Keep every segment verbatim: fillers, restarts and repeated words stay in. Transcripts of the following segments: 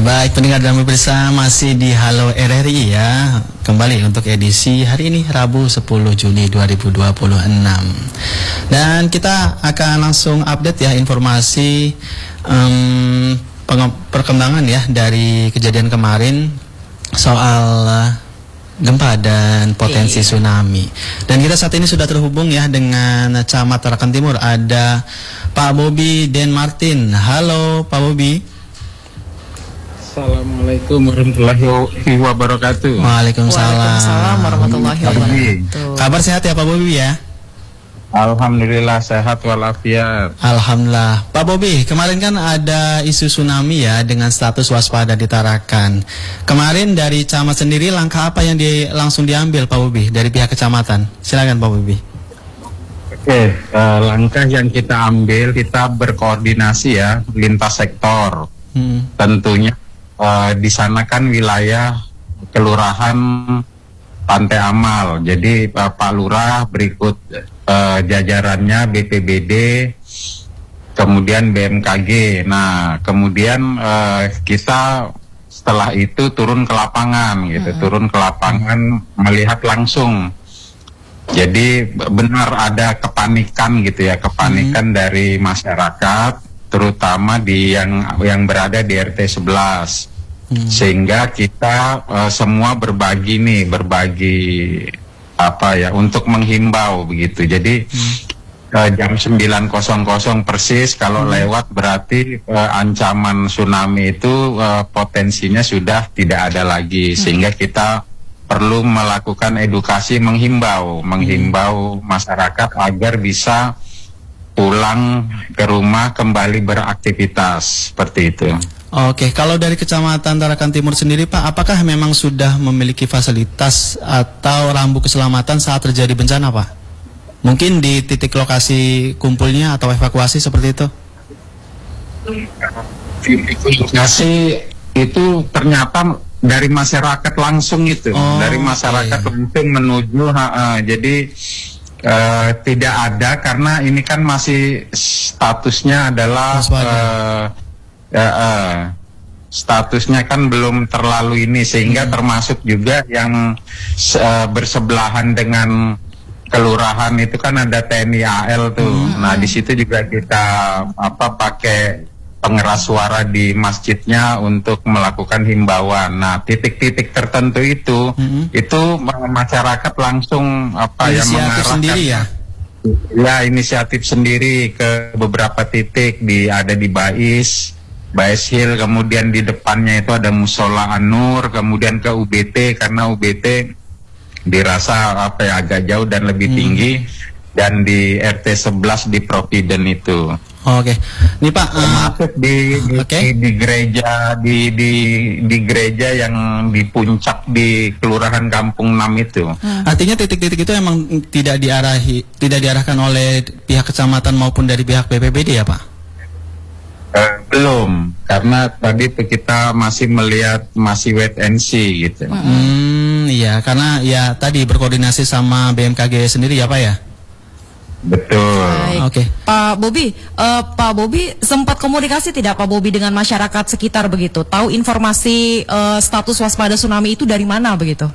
Baik, pendengar dan pemirsa, masih di Halo R R I ya. Kembali untuk edisi hari ini Rabu sepuluh Juni dua ribu dua puluh enam. Dan kita akan langsung update ya informasi um, perkembangan ya dari kejadian kemarin soal uh, gempa dan potensi e. tsunami. Dan kita saat ini sudah terhubung ya dengan Camat Tarakan Timur, ada Pak Bobi Den Martin. Halo Pak Bobi. Assalamualaikum warahmatullahi wabarakatuh. Waalaikumsalam, Waalaikumsalam warahmatullahi wabarakatuh. Kabar sehat ya Pak Bobi ya? Alhamdulillah sehat walafiat. Alhamdulillah. Pak Bobi, kemarin kan ada isu tsunami ya dengan status waspada di Tarakan. Kemarin dari camat sendiri langkah apa yang di, langsung diambil Pak Bobi dari pihak kecamatan? Silakan Pak Bobi. Oke, uh, langkah yang kita ambil, kita berkoordinasi ya lintas sektor. Hmm. Tentunya Uh, di sana kan wilayah kelurahan Pantai Amal, jadi uh, Pak Lurah berikut uh, jajarannya B P B D, kemudian B M K G. Nah, kemudian uh, kita setelah itu turun ke lapangan, gitu, hmm. turun ke lapangan melihat langsung. Jadi benar ada kepanikan gitu ya, kepanikan hmm. dari masyarakat, terutama di yang yang berada di R T sebelas. Hmm. Sehingga kita uh, semua berbagi nih, berbagi apa ya untuk menghimbau begitu. Jadi hmm. uh, jam sembilan persis kalau hmm. lewat berarti uh, ancaman tsunami itu uh, potensinya sudah tidak ada lagi, hmm. sehingga kita perlu melakukan edukasi, menghimbau, menghimbau hmm. masyarakat agar bisa pulang ke rumah, kembali beraktivitas seperti itu. Oke, kalau dari Kecamatan Tarakan Timur sendiri Pak, apakah memang sudah memiliki fasilitas atau rambu keselamatan saat terjadi bencana Pak? Mungkin di titik lokasi kumpulnya atau evakuasi seperti itu? Evakuasi itu ternyata dari masyarakat langsung itu, oh, dari masyarakat okay. langsung menuju, ha, ha, jadi uh, tidak ada karena ini kan masih statusnya adalah Ya, uh, statusnya kan belum terlalu ini, sehingga hmm. termasuk juga yang uh, bersebelahan dengan kelurahan itu kan ada T N I A L tuh. Hmm. Nah di situ juga kita apa pakai pengeras suara di masjidnya untuk melakukan himbauan. Nah titik-titik tertentu itu hmm. itu masyarakat langsung apa ya mengarahkan sendiri ya. Ya inisiatif sendiri ke beberapa titik, di ada di Bais. Bais Hill, kemudian di depannya itu ada Musola An-Nur, kemudian ke U B T karena U B T dirasa apa ya agak jauh dan lebih hmm. tinggi, dan di R T sebelas di Providen itu. Oh, Oke, okay. Ini Pak termasuk uh, di di, okay. di di gereja di di di gereja yang di puncak di Kelurahan Kampung enam itu. Hmm. Artinya titik-titik itu emang tidak diarahi, tidak diarahkan oleh pihak kecamatan maupun dari pihak B P B D ya Pak? Uh, belum, karena tadi kita masih melihat masih wait and see gitu. Hmm, iya, karena ya tadi berkoordinasi sama B M K G sendiri ya Pak ya. Betul. Oke, okay. Pak Bobi, uh, Pak Bobi sempat komunikasi tidak Pak Bobi dengan masyarakat sekitar begitu? Tahu informasi uh, status waspada tsunami itu dari mana begitu?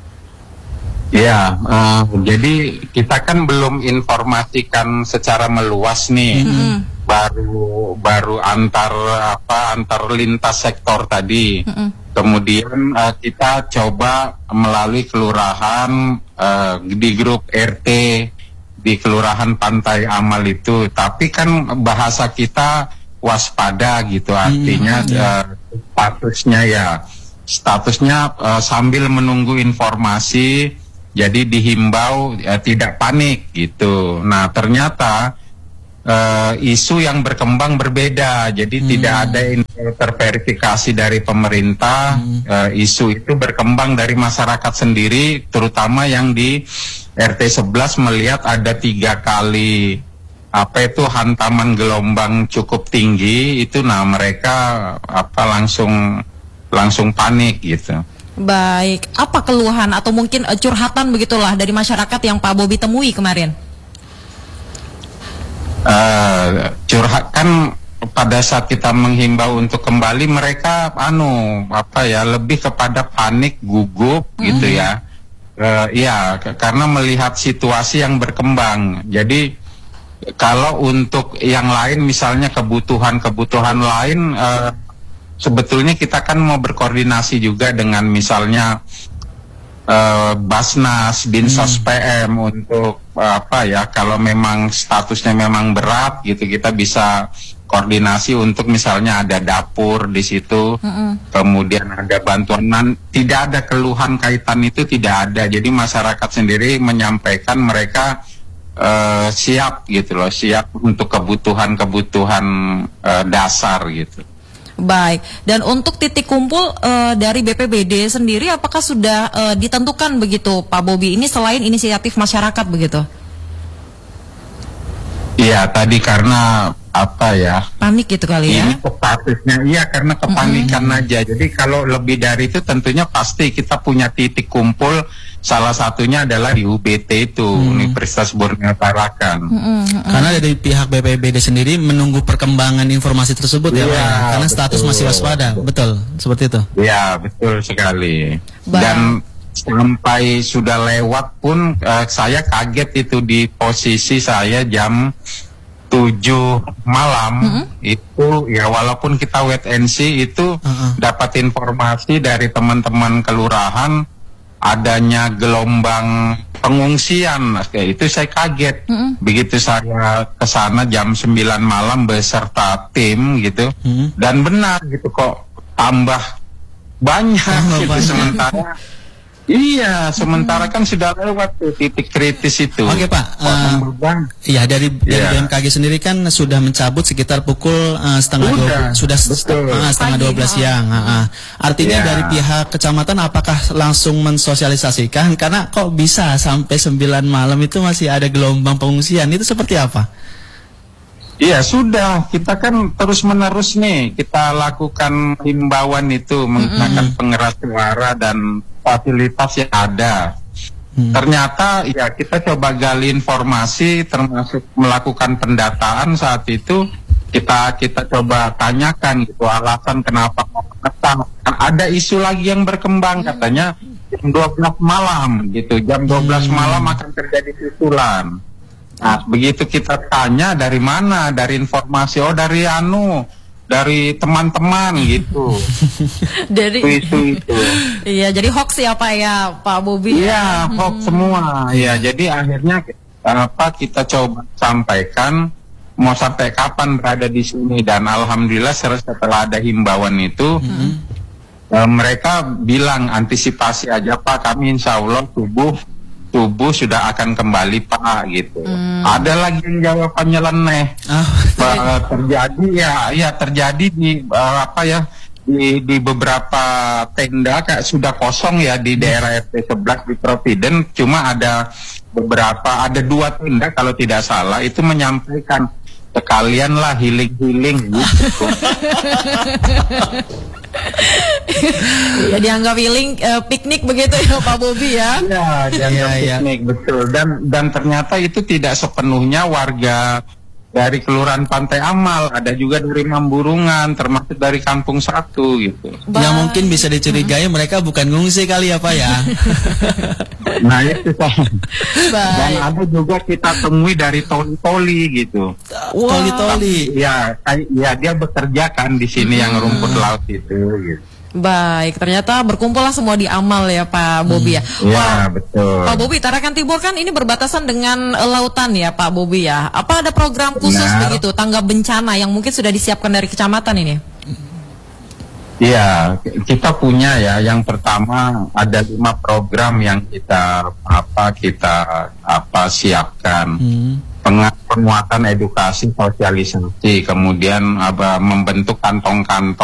Ya, uh, jadi kita kan belum informasikan secara meluas nih. Mm-hmm. baru baru antar apa antar lintas sektor tadi. Mm-hmm. Kemudian uh, kita coba melalui kelurahan uh, di grup R T di Kelurahan Pantai Amal itu, tapi kan bahasa kita waspada gitu, artinya mm-hmm. uh, statusnya ya statusnya uh, sambil menunggu informasi, jadi dihimbau uh, tidak panik gitu. Nah ternyata Uh, isu yang berkembang berbeda, jadi hmm. tidak ada terverifikasi dari pemerintah. hmm. uh, isu itu berkembang dari masyarakat sendiri, terutama yang di R T sebelas melihat ada tiga kali apa itu hantaman gelombang cukup tinggi itu. Nah mereka apa langsung langsung panik gitu. Baik, apa keluhan atau mungkin uh, curhatan begitulah dari masyarakat yang Pak Bobi temui kemarin? Uh, curhat kan pada saat kita menghimbau untuk kembali, mereka anu apa ya, lebih kepada panik, gugup mm-hmm. gitu ya. Uh, ya k- karena melihat situasi yang berkembang. Jadi kalau untuk yang lain, misalnya kebutuhan-kebutuhan lain, uh, sebetulnya kita kan mau berkoordinasi juga dengan misalnya uh, Basnas, Dinsos hmm. P M untuk uh, apa ya, kalau memang statusnya memang berat gitu, kita bisa koordinasi untuk misalnya ada dapur di situ, mm-hmm. kemudian ada bantuan. Nan, tidak ada keluhan kaitan itu, tidak ada. Jadi masyarakat sendiri menyampaikan mereka uh, siap gitu loh, siap untuk kebutuhan-kebutuhan uh, dasar gitu. Baik, dan untuk titik kumpul uh, dari B P B D sendiri, apakah sudah uh, ditentukan begitu Pak Bobi? Ini selain inisiatif masyarakat begitu? Iya, tadi karena apa ya, panik gitu kali ya, ini statusnya iya karena kepanikan mm-hmm. aja. Jadi kalau lebih dari itu tentunya pasti kita punya titik kumpul, salah satunya adalah di U B T itu, mm. Universitas Borneo Tarakan. Mm-hmm. Karena dari pihak B P B D sendiri menunggu perkembangan informasi tersebut ya, ya karena betul. Status masih waspada, betul seperti itu. Iya, betul sekali. Ba- Dan sampai sudah lewat pun uh, saya kaget itu di posisi saya jam tujuh malam mm-hmm. itu ya, walaupun kita wait and see itu uh-uh. dapat informasi dari teman-teman kelurahan adanya gelombang pengungsian, kayak itu saya kaget. Mm-hmm. Begitu saya ke sana jam sembilan malam beserta tim gitu, mm-hmm. dan benar gitu kok tambah banyak oh, gitu banyak. sementara Iya, sementara kan sudah lewat tuh titik kritis itu. Oke Pak, uh, ya dari, dari yeah. B M K G sendiri kan sudah mencabut sekitar pukul uh, setengah dua sudah uh, setengah dua belas siang. Uh, uh. Artinya yeah. dari pihak kecamatan apakah langsung mensosialisasikan? Karena kok bisa sampai sembilan malam itu masih ada gelombang pengungsian, itu seperti apa? Iya, sudah, kita kan terus menerus nih kita lakukan himbauan itu, menggunakan mm-hmm. pengeras suara dan fasilitas yang ada. Hmm. Ternyata ya kita coba gali informasi, termasuk melakukan pendataan saat itu, kita kita coba tanyakan gitu alasan kenapa mau menekan. Ada isu lagi yang berkembang, katanya jam dua belas malam gitu, jam dua belas hmm. malam akan terjadi susulan. Nah, begitu kita tanya dari mana, dari informasi, oh dari anu, dari teman-teman gitu. Dari isu itu. Iya, jadi hoax ya Pak ya, Pak Bobi. Iya, hoax hmm. semua. Iya, jadi akhirnya apa kita coba sampaikan mau sampai kapan berada di sini, dan alhamdulillah setelah ada himbauan itu hmm. eh, mereka bilang antisipasi aja Pak, kami insya Allah tubuh tubuh sudah akan kembali Pak gitu. Hmm. Ada lagi yang jawabannya leneh. Oh. Uh, terjadi ya, ya terjadi di uh, apa ya di, di beberapa tenda kayak sudah kosong ya di daerah R T sebelas di Providen. Cuma ada beberapa, ada dua tenda kalau tidak salah itu menyampaikan sekalian lah healing-healing gitu. Ya dianggap healing uh, piknik begitu ya Pak Bobi ya. Iya, dianggap ya, piknik ya. Betul. Dan dan ternyata itu tidak sepenuhnya warga dari Kelurahan Pantai Amal, ada juga dari Mamburungan, termasuk dari Kampung Satu gitu. Ba- yang mungkin bisa dicurigai hmm. mereka bukan ngungsi kali ya Pak ya. Nah itu kan. Dan ada juga kita temui dari toli-toli gitu. Wow. Toli-toli. Ya, ya dia bekerja kan di sini hmm. yang rumput laut itu gitu. Baik, ternyata berkumpullah semua di Amal ya Pak Bobi ya. Iya, hmm. betul. Pak Bobi, Tarakan Timur kan ini berbatasan dengan uh, lautan ya Pak Bobi ya. Apa ada program khusus Benar. begitu, tanggap bencana yang mungkin sudah disiapkan dari kecamatan ini? Iya, kita punya ya. Yang pertama ada lima program yang kita apa kita apa siapkan. Hmm. Penguatan edukasi sosialisasi, kemudian apa membentuk kantong-kantong